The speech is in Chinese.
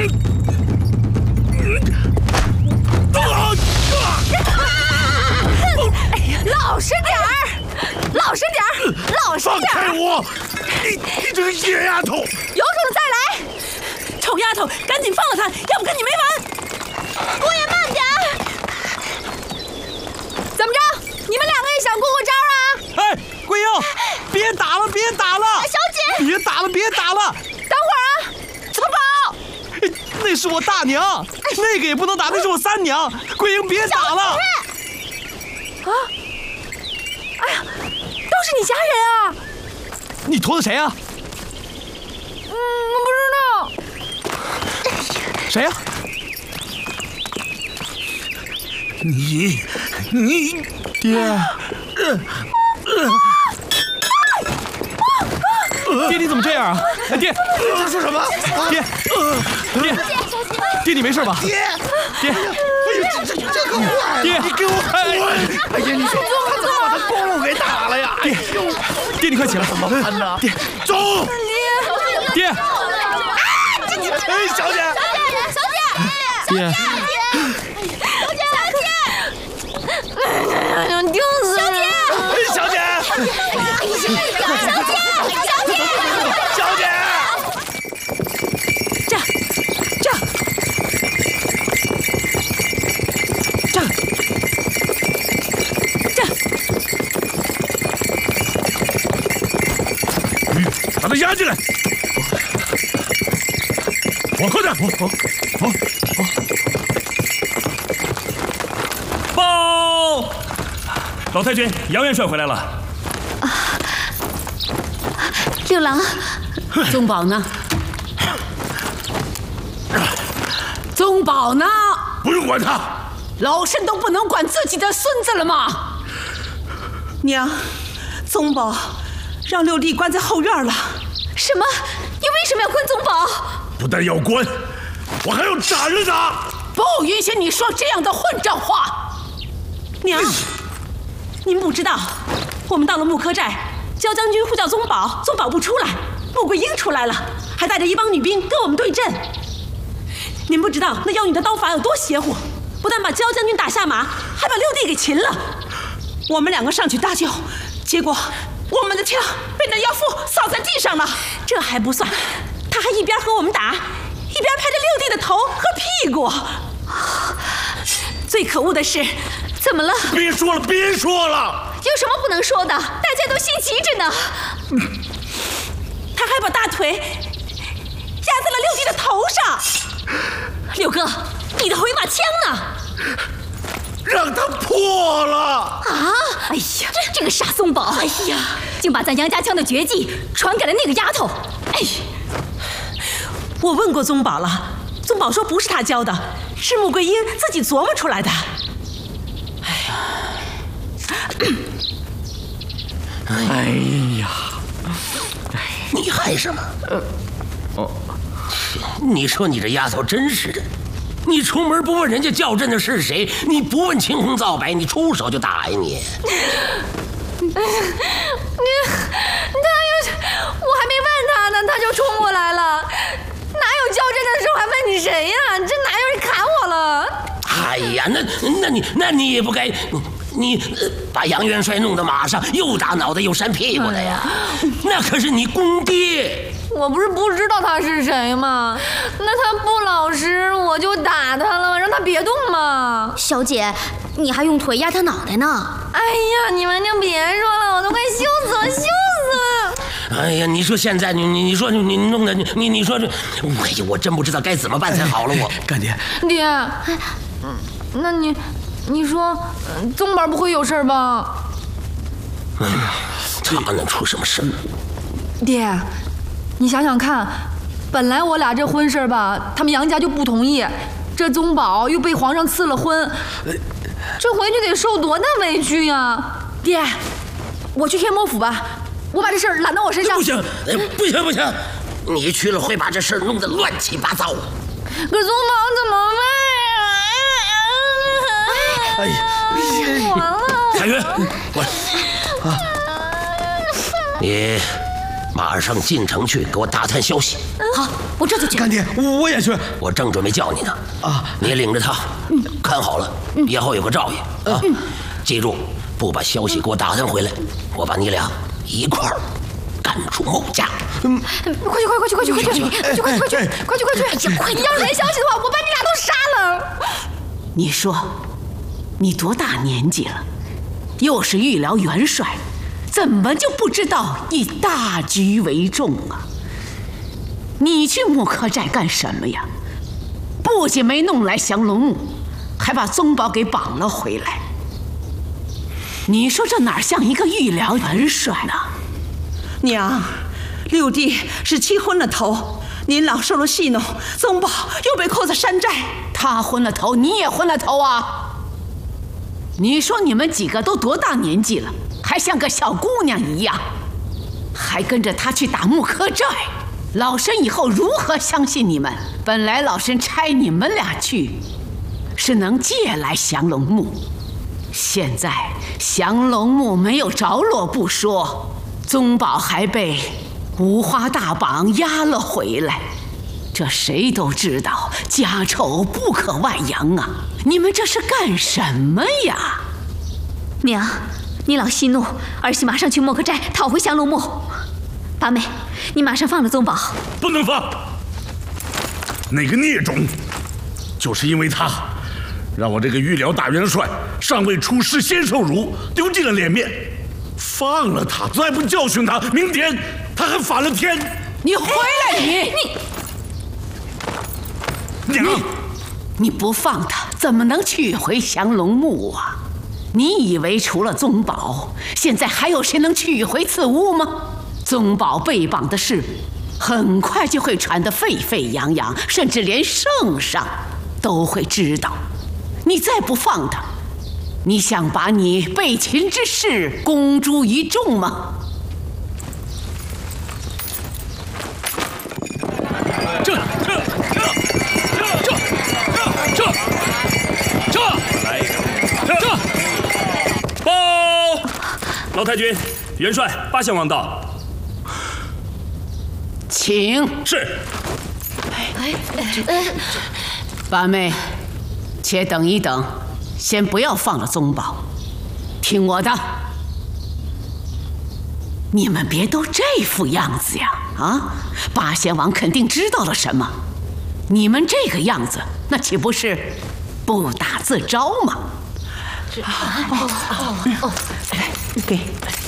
老实点儿，老实点儿，老实点儿！ 放开我！你这个野丫头！ 有种再来！臭丫头，赶紧放了他，要不跟你没完！姑爷慢点儿！怎么着？你们两个也想过招啊？ 哎，桂英，别打了，别打了！ 小姐， 别打了，别打了！ 等会儿啊，宗保！ 那是我大娘，那个也不能打，那是我三娘。桂英，别打了！ 啊！哎呀，都是你家人啊！ 你驮的谁啊？ 我不知道。 谁呀？ 你， 爹。爹，你怎么这样啊？爹， 这说什么？ 爹，爹，你没事吧？ 爹， 爹， 这个坏！ 爹， 你给我滚！哎呀，你说他怎么把他公公给打了呀？ 爹，你快起来！ 怎么办呢？ 爹， 走！ 爹， 哎，小姐， 爹， 丢死人！ 小姐，小姐， 这把他押进来！我快点！ 报！老太君，杨元帅回来了。 六郎，宗保呢？宗保呢？ 不用管他。 老身都不能管自己的孙子了吗？ 娘，宗保让六弟关在后院了。 什么？你为什么要关宗保？ 不但要关，我还要斩了他！ 不允许你说这样的混账话！ 娘，您不知道，我们到了木柯寨，焦将军呼叫宗保，宗保不出来，穆桂英出来了，还带着一帮女兵跟我们对阵。您不知道那妖女的刀法有多邪乎，不但把焦将军打下马，还把六弟给擒了。我们两个上去搭救，结果我们的枪被那妖妇扫在地上了。这还不算，他还一边和我们打，一边拍着六弟的头和屁股。最可恶的是， 怎么了？ 别说了，别说了！ 有什么不能说的？大家都心急着呢。 他还把大腿压在了六弟的头上。 六哥，你的回马枪呢？ 让他破了！ 啊！哎呀，这个傻宗保！哎呀，竟把咱杨家枪的绝技传给了那个丫头！哎， 我问过宗保了，宗保说不是他教的，是穆桂英自己琢磨出来的。 哎呀， 你害什么？你说你这丫头真是的，你出门不问人家叫阵的是谁，你不问青红皂白，你出手就打呀你！ 我还没问他呢，他就冲过来了。哪有交阵的时候还问你谁呀？这哪有人砍我了？ 哎呀，那你也不该，你把杨元帅弄到马上，又打脑袋又扇屁股的呀，那可是你公爹。 我不是不知道他是谁吗？那他不老实，我就打他了，让他别动嘛。 小姐，你还用腿压他脑袋呢？ 哎呀，你们就别说了，我都快羞死了，羞死了！ 哎呀，你说现在你说你弄的你说这，哎呀，我真不知道该怎么办才好了。我干爹， 爹，那你说，宗保不会有事吧？ 哎呀，他能出什么事？ 爹，你想想看，本来我俩这婚事吧，他们杨家就不同意，这宗保又被皇上赐了婚，这回去得受多大委屈呀！爹，我去天魔府吧，我把这事儿揽到我身上。 不行，不行，你去了会把这事儿弄得乱七八糟。 可宗保怎么办？ 哎呀， 彩云，过来，你马上进城去给我打探消息。 好，我这就去。 干爹，我也去。 我正准备叫你呢。啊，你领着他，看好了，以后有个照应啊。记住，不把消息给我打探回来，我把你俩一块儿赶出孟家。 快去！快点！要是没消息的话，我把你俩都杀了。 你说，你多大年纪了？又是御辽元帅，怎么就不知道以大局为重啊？你去木柯寨干什么呀？不仅没弄来降龙木，还把宗保给绑了回来。你说这哪像一个御辽元帅呢？ 娘，六弟是气昏了头，您老受了戏弄，宗保又被扣在山寨。 他昏了头，你也昏了头啊！你说你们几个都多大年纪了，还像个小姑娘一样，还跟着他去打木柯寨，老身以后如何相信你们？本来老身差你们俩去，是能借来降龙木，现在降龙木没有着落不说，宗保还被五花大绑押了回来，这谁都知道，家丑不可外扬啊！你们这是干什么呀？ 娘，你老息怒，儿媳马上去莫柯寨讨回降龙木。八妹，你马上放了宗保。 不能放！ 那个孽种，就是因为他，让我这个御辽大元帅尚未出师先受辱，丢尽了脸面。放了他，再不教训他，明天他还反了天。 你回来！ 娘， 你不放他，怎么能取回降龙木啊？你以为除了宗保，现在还有谁能取回此物吗？宗保被绑的事，很快就会传得沸沸扬扬，甚至连圣上都会知道。你再不放他，你想把你被擒之事公诸于众吗？ 这，报！老太君，元帅八相王到。 请。 是。 八妹，且等一等，先不要放了宗保，听我的。你们别都这副样子呀！啊，八仙王肯定知道了什么。你们这个样子，那岂不是不打自招吗？给。